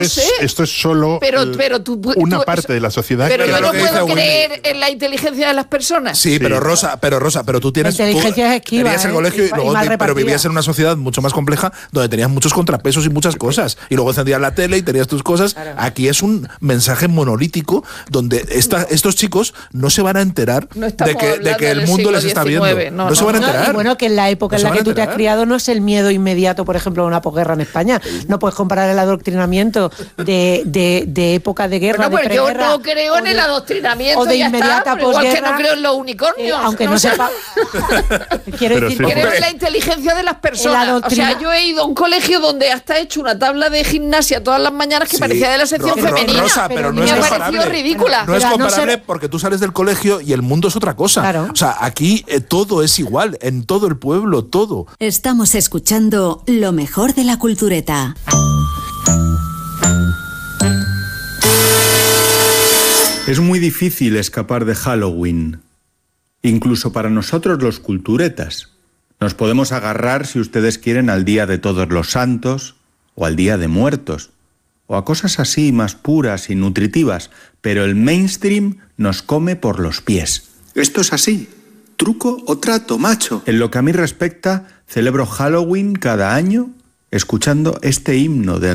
Esto es solo una parte de la sociedad. Pero que yo no puedo Willy. creer en la inteligencia de las personas. Sí, pero Rosa, tú tienes... La inteligencia es esquiva, tenías el colegio y luego mal pero repartida. vivías en una sociedad mucho más compleja donde tenías muchos contrapesos y muchas cosas. Y luego encendías la tele y tenías tus cosas. Claro. Aquí es un mensaje monolítico donde estos chicos no se van a enterar de que el mundo les está viendo. No se van a enterar. Y bueno, que en la época en la que tú te has criado no es el miedo inmediato, por ejemplo, a una posguerra en España. No puedes comparar el adoctrinamiento de época de guerra, bueno, de preguerra. Yo no creo en el adoctrinamiento o de inmediata posguerra. Igual que no creo en los unicornios. Aunque no sepa... Quiero decir, creo en la inteligencia de las personas. O sea, yo he ido a un colegio donde hasta he hecho una tabla de gimnasia todas las mañanas que parecía de la sección femenina. Rosa, pero no es me comparable. pareció ridícula. No es comparable porque tú sales del colegio y el mundo es otra cosa. Claro. O sea, aquí todo es igual, en todo el pueblo, todo. Estamos escuchando lo mejor de la cultureta. Es muy difícil escapar de Halloween, incluso para nosotros los culturetas. Nos podemos agarrar, si ustedes quieren, al Día de Todos los Santos o al Día de Muertos, o a cosas así más puras y nutritivas, pero el mainstream nos come por los pies. Esto es así, truco o trato, macho. En lo que a mí respecta, celebro Halloween cada año escuchando este himno de